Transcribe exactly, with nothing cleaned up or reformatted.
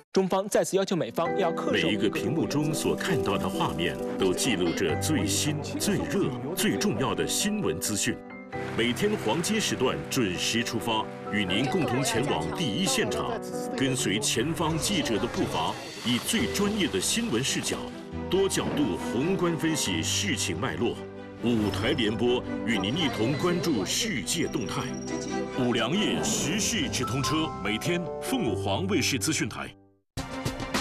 中方再次要求美方要恪守。 每一个屏幕中所看到的画面，都记录着最新、最热、最重要的新闻资讯。每天黄金时段准时出发，与您共同前往第一现场，跟随前方记者的步伐，以最专业的新闻视角，多角度宏观分析事情脉络。五台联播与您一同关注世界动态。五粮液时事直通车，每天凤凰卫视资讯台。